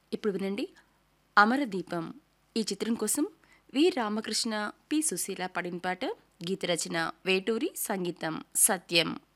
ఇప్పుడు వినండి అమరదీపం ఈ చిత్రం కోసం వి రామకృష్ణ పి సుశీల పాడిన పాట. గీత రచన వేటూరి, సంగీతం సత్యం.